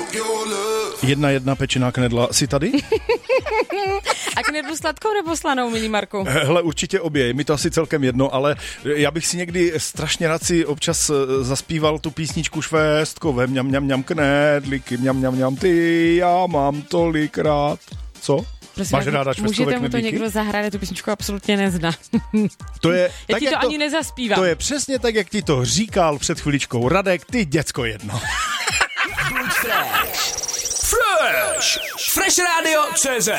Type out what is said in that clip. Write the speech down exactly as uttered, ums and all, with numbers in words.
Jedna jedna pečená knedla. Jsi tady? A knedlu sladkou nebo slanou, milý Marku? Hele, určitě obě. Je mi to asi celkem jedno, ale já bych si někdy strašně rád si občas zaspíval tu písničku švédskové. Mňam, mňam, mňam, knedlíky, mňam, mňam, mňam, ty, já mám tolikrát. Co? Prosím, máš ráda švestkové můžete knedlíky? mu to někdo zahrát, tu písničku absolutně nezná. To je, já tak ti to, to ani nezaspívám. To je přesně tak, jak ti to říkal před chviličkou Radek, ty děcko jedno. Fresh! Fresh Radio C Z